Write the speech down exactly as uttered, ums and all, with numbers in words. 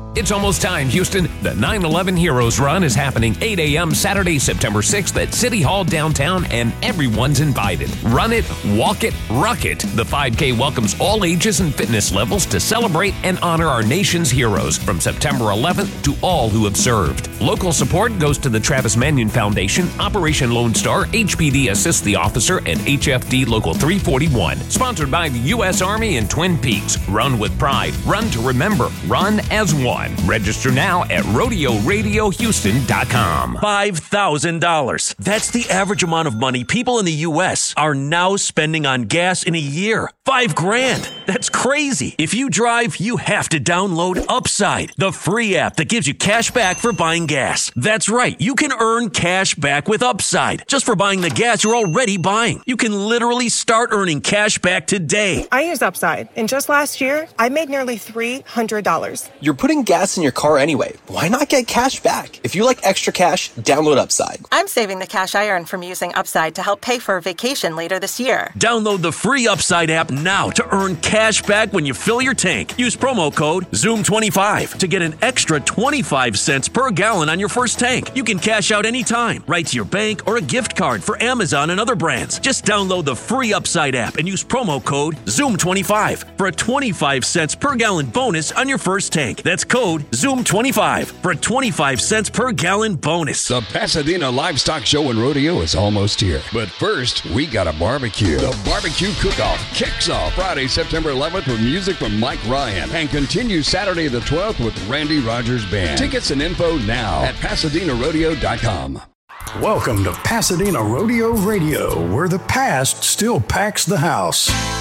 It's almost time, Houston. The nine eleven Heroes Run is happening eight a.m. Saturday, September sixth at City Hall downtown, and everyone's invited. Run it, walk it, rock it. The five K welcomes all ages and fitness levels to celebrate and honor our nation's heroes from September eleventh to all who have served. Local support goes to the Travis Manion Foundation, Operation Lone Star, H P D Assist the Officer, and H F D Local three forty-one. Sponsored by the U S Army and Twin Peaks. Run with pride. Run to remember. Run as one. Register now at rodeo radio houston dot com. five thousand dollars. That's the average amount of money people in the U S are now spending on gas in a year. Five grand. That's crazy. If you drive, you have to download Upside, the free app that gives you cash back for buying gas. That's right. You can earn cash back with Upside just for buying the gas you're already buying. You can literally start earning cash back today. I use Upside, and just last year, I made nearly three hundred dollars. You're putting gas in your car anyway. Why not get cash back? If you like extra cash, download Upside. I'm saving the cash I earn from using Upside to help pay for a vacation later this year. Download the free Upside app now to earn cash back when you fill your tank. Use promo code zoom twenty-five to get an extra twenty-five cents per gallon on your first tank. You can cash out anytime, right to your bank or a gift card for Amazon and other brands. Just download the free Upside app and use promo code zoom twenty-five for a twenty-five cents per gallon bonus on your first tank. That's code zoom twenty-five for a twenty-five cents per gallon bonus. The Pasadena Livestock Show and Rodeo is almost here. But first, we got a barbecue. The Barbecue Cook-Off kicks off Friday, September eleventh with music from Mike Ryan and continues Saturday the twelfth with Randy Rogers Band. Tickets and info now at pasadena rodeo dot com. Welcome to Pasadena Rodeo Radio, where the past still packs the house.